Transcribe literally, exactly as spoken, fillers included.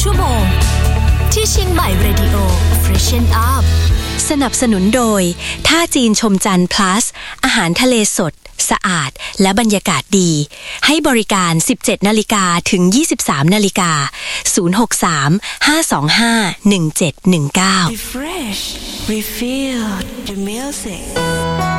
ชั่วโมงที่เชียงใหม่เรดิโอ Freshen Up สนับสนุนโดยท่าจีนชมจันทร์ plus อาหารทะเลสดสะอาดและบรรยากาศดีให้บริการ สิบเจ็ดนาฬิกา ถึง ยี่สิบสามนาฬิกา ศูนย์ หก สาม ห้า สอง ห้า หนึ่ง เจ็ด หนึ่ง เก้า Refresh Refill the music